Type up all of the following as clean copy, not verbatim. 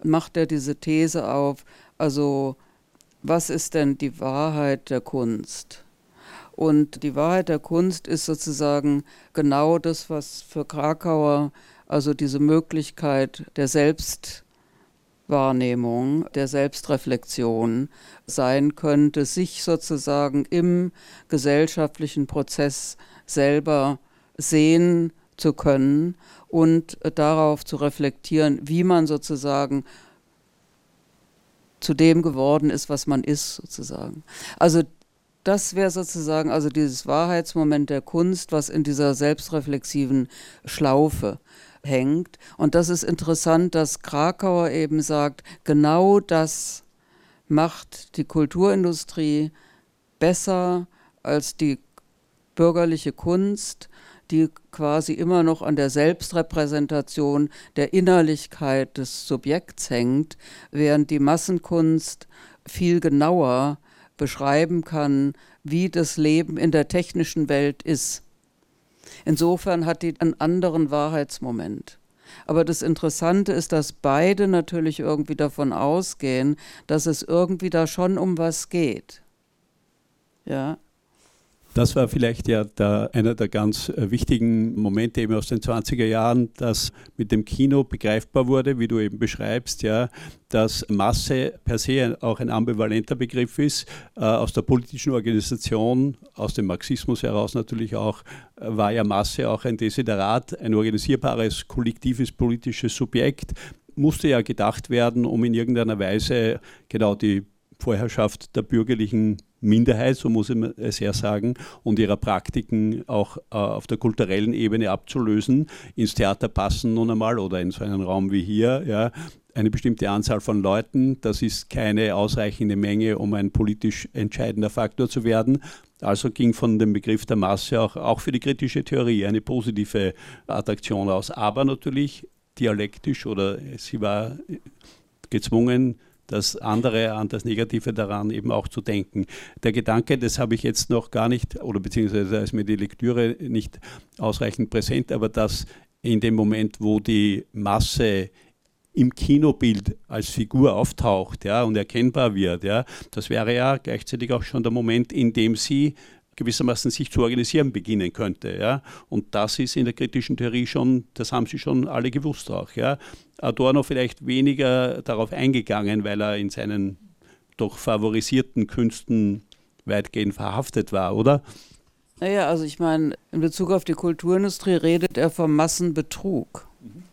macht er diese These auf, also was ist denn die Wahrheit der Kunst? Und die Wahrheit der Kunst ist sozusagen genau das, was für Krakauer, also diese Möglichkeit der Selbstwahrnehmung, der Selbstreflexion sein könnte, sich sozusagen im gesellschaftlichen Prozess selber sehen zu können und darauf zu reflektieren, wie man sozusagen zu dem geworden ist, was man ist, sozusagen. Also das wäre sozusagen also dieses Wahrheitsmoment der Kunst, was in dieser selbstreflexiven Schlaufe hängt. Und das ist interessant, dass Krakauer eben sagt, genau das macht die Kulturindustrie besser als die bürgerliche Kunst, die quasi immer noch an der Selbstrepräsentation der Innerlichkeit des Subjekts hängt, während die Massenkunst viel genauer beschreiben kann, wie das Leben in der technischen Welt ist. Insofern hat die einen anderen Wahrheitsmoment. Aber das Interessante ist, dass beide natürlich irgendwie davon ausgehen, dass es irgendwie da schon um was geht. Ja. Das war vielleicht ja einer der ganz wichtigen Momente eben aus den 20er Jahren, dass mit dem Kino begreifbar wurde, wie du eben beschreibst, ja, dass Masse per se auch ein ambivalenter Begriff ist. Aus der politischen Organisation, aus dem Marxismus heraus natürlich auch, war ja Masse auch ein Desiderat, ein organisierbares, kollektives politisches Subjekt, musste ja gedacht werden, um in irgendeiner Weise genau die Vorherrschaft der bürgerlichen Minderheit, so muss man es ja sagen, und ihrer Praktiken auch auf der kulturellen Ebene abzulösen. Ins Theater passen nun einmal oder in so einen Raum wie hier, ja, eine bestimmte Anzahl von Leuten. Das ist keine ausreichende Menge, um ein politisch entscheidender Faktor zu werden. Also ging von dem Begriff der Masse auch für die kritische Theorie eine positive Attraktion aus. Aber natürlich dialektisch oder sie war gezwungen, das andere an das Negative daran eben auch zu denken. Der Gedanke, das habe ich jetzt noch gar nicht, oder beziehungsweise ist mir die Lektüre nicht ausreichend präsent, aber dass in dem Moment, wo die Masse im Kinobild als Figur auftaucht, ja, und erkennbar wird, ja, das wäre ja gleichzeitig auch schon der Moment, in dem sie gewissermaßen sich zu organisieren beginnen könnte. Ja? Und das ist in der kritischen Theorie schon, das haben sie schon alle gewusst auch. Ja? Adorno vielleicht weniger darauf eingegangen, weil er in seinen doch favorisierten Künsten weitgehend verhaftet war, oder? Naja, also ich meine, in Bezug auf die Kulturindustrie redet er vom Massenbetrug.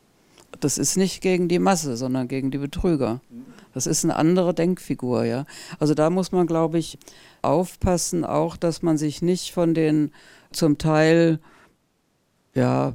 Das ist nicht gegen die Masse, sondern gegen die Betrüger. Das ist eine andere Denkfigur, ja. Also da muss man, glaube ich, aufpassen, auch, dass man sich nicht von den zum Teil, ja,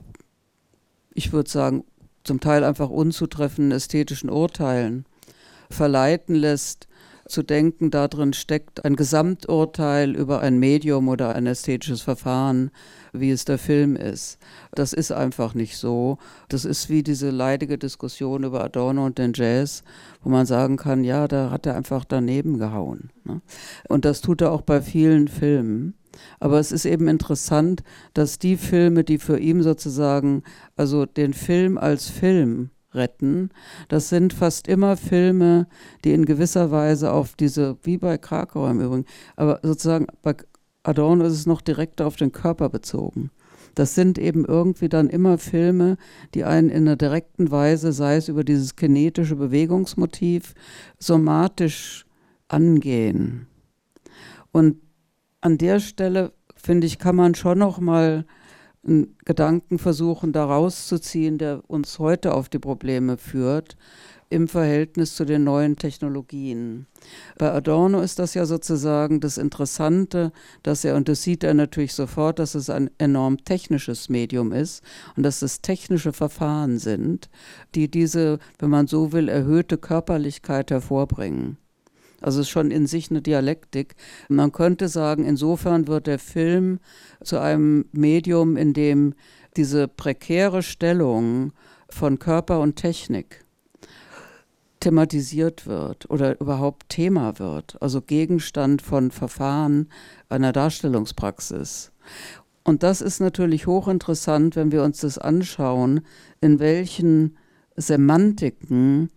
ich würde sagen, zum Teil einfach unzutreffenden ästhetischen Urteilen verleiten lässt, zu denken, darin steckt ein Gesamturteil über ein Medium oder ein ästhetisches Verfahren, wie es der Film ist. Das ist einfach nicht so. Das ist wie diese leidige Diskussion über Adorno und den Jazz, wo man sagen kann, ja, da hat er einfach daneben gehauen. Ne? Und das tut er auch bei vielen Filmen. Aber es ist eben interessant, dass die Filme, die für ihn sozusagen, also den Film als Film retten, das sind fast immer Filme, die in gewisser Weise auf diese, wie bei Krakauer im Übrigen, aber sozusagen bei Adorno ist es noch direkt auf den Körper bezogen. Das sind eben irgendwie dann immer Filme, die einen in einer direkten Weise, sei es über dieses kinetische Bewegungsmotiv, somatisch angehen. Und an der Stelle, finde ich, kann man schon noch mal einen Gedanken versuchen, da rauszuziehen, der uns heute auf die Probleme führt, im Verhältnis zu den neuen Technologien. Bei Adorno ist das ja sozusagen das Interessante, dass er, und das sieht er natürlich sofort, dass es ein enorm technisches Medium ist und dass es technische Verfahren sind, die diese, wenn man so will, erhöhte Körperlichkeit hervorbringen. Also es ist schon in sich eine Dialektik. Man könnte sagen, insofern wird der Film zu einem Medium, in dem diese prekäre Stellung von Körper und Technik thematisiert wird oder überhaupt Thema wird, also Gegenstand von Verfahren einer Darstellungspraxis. Und das ist natürlich hochinteressant, wenn wir uns das anschauen, in welchen Semantiken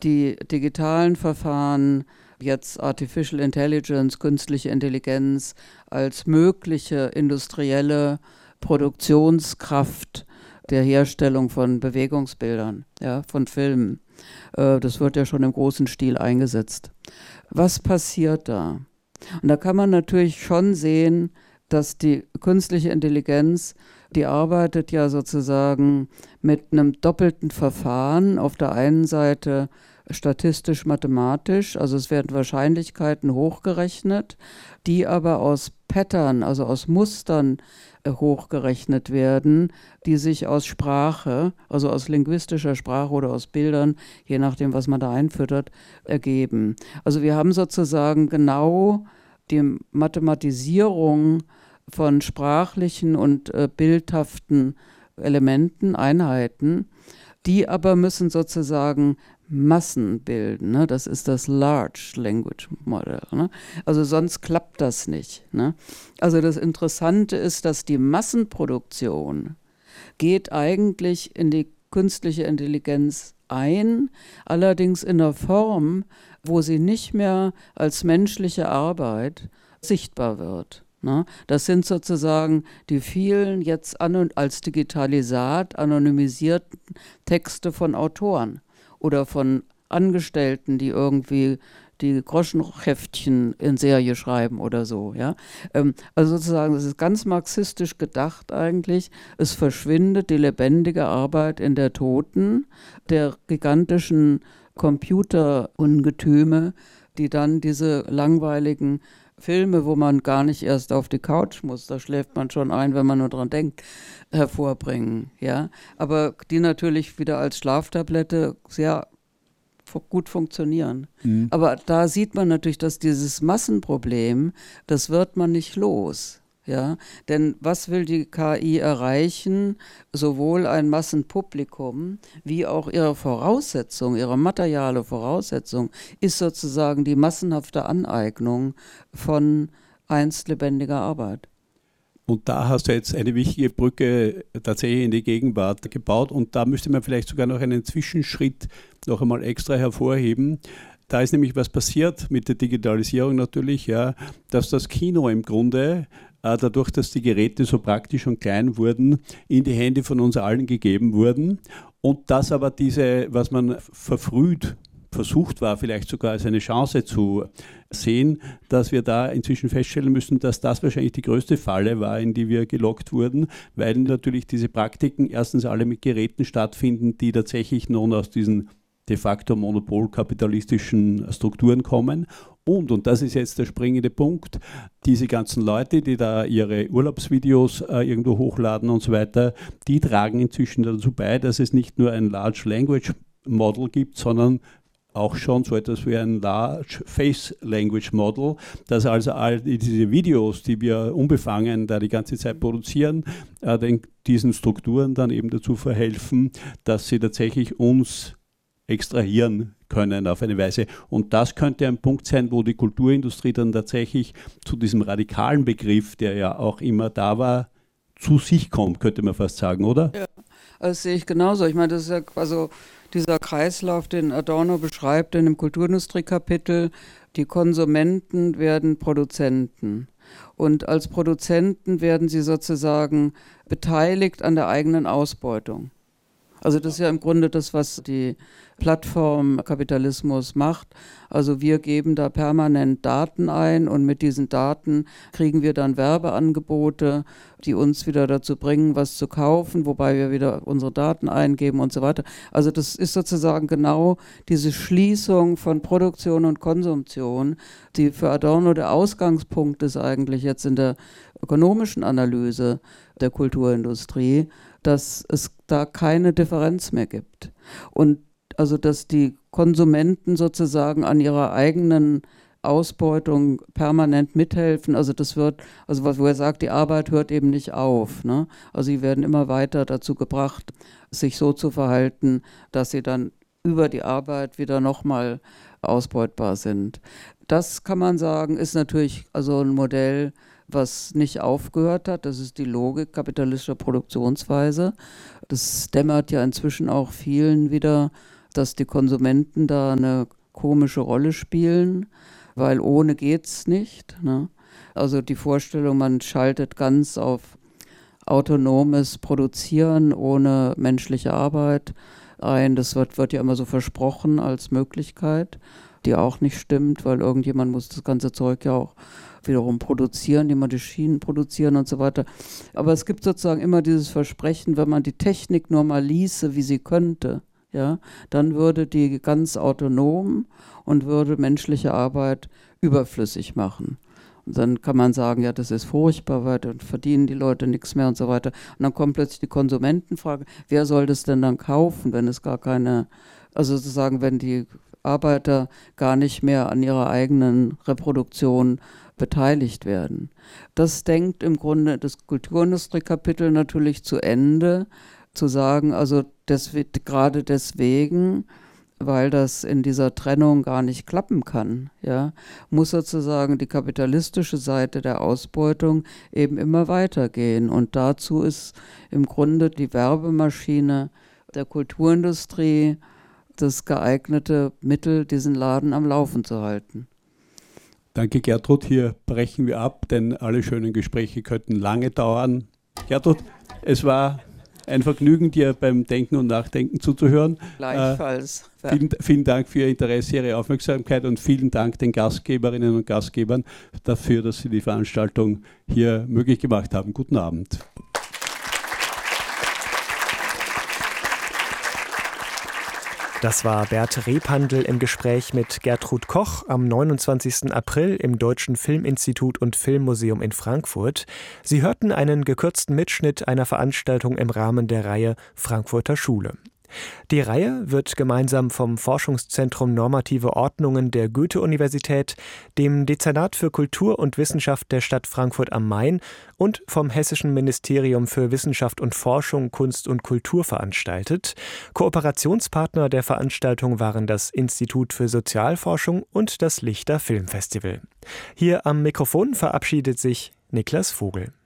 die digitalen Verfahren, jetzt Artificial Intelligence, künstliche Intelligenz als mögliche industrielle Produktionskraft der Herstellung von Bewegungsbildern, ja, von Filmen. Das wird ja schon im großen Stil eingesetzt. Was passiert da? Und da kann man natürlich schon sehen, dass die künstliche Intelligenz, die arbeitet ja sozusagen mit einem doppelten Verfahren. Auf der einen Seite statistisch-mathematisch, also es werden Wahrscheinlichkeiten hochgerechnet, die aber aus Pattern, also aus Mustern hochgerechnet werden, die sich aus Sprache, also aus linguistischer Sprache oder aus Bildern, je nachdem, was man da einfüttert, ergeben. Also wir haben sozusagen genau die Mathematisierung von sprachlichen und bildhaften Elementen, Einheiten, die aber müssen sozusagen Massen bilden. Ne? Das ist das Large Language Model. Ne? Also sonst klappt das nicht. Ne? Also das Interessante ist, dass die Massenproduktion geht eigentlich in die künstliche Intelligenz ein, allerdings in einer Form, wo sie nicht mehr als menschliche Arbeit sichtbar wird. Ne? Das sind sozusagen die vielen jetzt als Digitalisat anonymisierten Texte von Autoren oder von Angestellten, die irgendwie die Groschenheftchen in Serie schreiben oder so. Ja? Also sozusagen, das ist ganz marxistisch gedacht eigentlich. Es verschwindet die lebendige Arbeit in der Toten, der gigantischen Computerungetüme, die dann diese langweiligen Filme, wo man gar nicht erst auf die Couch muss, da schläft man schon ein, wenn man nur dran denkt, hervorbringen. Ja? Aber die natürlich wieder als Schlaftablette sehr gut funktionieren. Mhm. Aber da sieht man natürlich, dass dieses Massenproblem, das wird man nicht los. Ja? Denn was will die KI erreichen? Sowohl ein Massenpublikum wie auch ihre Voraussetzung, ihre materiale Voraussetzung ist sozusagen die massenhafte Aneignung von einst lebendiger Arbeit. Und da hast du jetzt eine wichtige Brücke tatsächlich in die Gegenwart gebaut und da müsste man vielleicht sogar noch einen Zwischenschritt noch einmal extra hervorheben. Da ist nämlich was passiert mit der Digitalisierung natürlich, ja, dass das Kino im Grunde dadurch, dass die Geräte so praktisch und klein wurden, in die Hände von uns allen gegeben wurden und dass aber diese, was man verfrüht versucht war, vielleicht sogar als eine Chance zu sehen, dass wir da inzwischen feststellen müssen, dass das wahrscheinlich die größte Falle war, in die wir gelockt wurden, weil natürlich diese Praktiken erstens alle mit Geräten stattfinden, die tatsächlich nun aus diesen de facto monopolkapitalistischen Strukturen kommen. Und das ist jetzt der springende Punkt, diese ganzen Leute, die da ihre Urlaubsvideos irgendwo hochladen und so weiter, die tragen inzwischen dazu bei, dass es nicht nur ein Large Language Model gibt, sondern auch schon so etwas wie ein Large Face Language Model, dass also all diese Videos, die wir unbefangen da die ganze Zeit produzieren, diesen Strukturen dann eben dazu verhelfen, dass sie tatsächlich uns extrahieren können auf eine Weise. Und das könnte ein Punkt sein, wo die Kulturindustrie dann tatsächlich zu diesem radikalen Begriff, der ja auch immer da war, zu sich kommt, könnte man fast sagen, oder? Ja, das sehe ich genauso. Ich meine, das ist ja also dieser Kreislauf, den Adorno beschreibt in dem Kulturindustrie-Kapitel. Die Konsumenten werden Produzenten. Und als Produzenten werden sie sozusagen beteiligt an der eigenen Ausbeutung. Also das ist ja im Grunde das, was die Plattform Kapitalismus macht. Also wir geben da permanent Daten ein und mit diesen Daten kriegen wir dann Werbeangebote, die uns wieder dazu bringen, was zu kaufen, wobei wir wieder unsere Daten eingeben und so weiter. Also das ist sozusagen genau diese Schließung von Produktion und Konsumtion, die für Adorno der Ausgangspunkt ist eigentlich jetzt in der ökonomischen Analyse der Kulturindustrie, dass es da keine Differenz mehr gibt. Und also, dass die Konsumenten sozusagen an ihrer eigenen Ausbeutung permanent mithelfen. Also das wird, also wo er sagt, die Arbeit hört eben nicht auf. Ne? Also sie werden immer weiter dazu gebracht, sich so zu verhalten, dass sie dann über die Arbeit wieder nochmal ausbeutbar sind. Das kann man sagen, ist natürlich also ein Modell, was nicht aufgehört hat. Das ist die Logik kapitalistischer Produktionsweise. Das dämmert ja inzwischen auch vielen wieder dass die Konsumenten da eine komische Rolle spielen, weil ohne geht's nicht, ne? Also die Vorstellung, man schaltet ganz auf autonomes Produzieren ohne menschliche Arbeit ein, das wird ja immer so versprochen als Möglichkeit, die auch nicht stimmt, weil irgendjemand muss das ganze Zeug ja auch wiederum produzieren, die Maschinen produzieren und so weiter. Aber es gibt sozusagen immer dieses Versprechen, wenn man die Technik nur mal ließe, wie sie könnte, ja, dann würde die ganz autonom und würde menschliche Arbeit überflüssig machen. Und dann kann man sagen, ja, das ist furchtbar, weil dann verdienen die Leute nichts mehr und so weiter. Und dann kommt plötzlich die Konsumentenfrage, wer soll das denn dann kaufen, wenn es gar keine, also sozusagen, wenn die Arbeiter gar nicht mehr an ihrer eigenen Reproduktion beteiligt werden. Das denkt im Grunde das Kulturindustrie-Kapitel natürlich zu Ende, zu sagen, also gerade deswegen, weil das in dieser Trennung gar nicht klappen kann, ja, muss sozusagen die kapitalistische Seite der Ausbeutung eben immer weitergehen. Und dazu ist im Grunde die Werbemaschine der Kulturindustrie das geeignete Mittel, diesen Laden am Laufen zu halten. Danke, Gertrud. Hier brechen wir ab, denn alle schönen Gespräche könnten lange dauern. Gertrud, es war ein Vergnügen, dir beim Denken und Nachdenken zuzuhören. Gleichfalls. Vielen Dank für Ihr Interesse, Ihre Aufmerksamkeit und vielen Dank den Gastgeberinnen und Gastgebern dafür, dass Sie die Veranstaltung hier möglich gemacht haben. Guten Abend. Das war Bert Rebhandl im Gespräch mit Gertrud Koch am 29. April im Deutschen Filminstitut und Filmmuseum in Frankfurt. Sie hörten einen gekürzten Mitschnitt einer Veranstaltung im Rahmen der Reihe Frankfurter Schule. Die Reihe wird gemeinsam vom Forschungszentrum Normative Ordnungen der Goethe-Universität, dem Dezernat für Kultur und Wissenschaft der Stadt Frankfurt am Main und vom Hessischen Ministerium für Wissenschaft und Forschung, Kunst und Kultur veranstaltet. Kooperationspartner der Veranstaltung waren das Institut für Sozialforschung und das Lichter Filmfestival. Hier am Mikrofon verabschiedet sich Niklas Vogel.